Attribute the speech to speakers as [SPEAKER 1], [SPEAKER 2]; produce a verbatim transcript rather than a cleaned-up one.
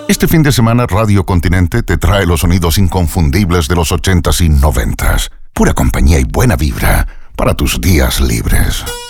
[SPEAKER 1] Este fin de semana Radio Continente te trae los sonidos inconfundibles de los ochentas y noventas. Pura compañía y buena vibra para tus días libres.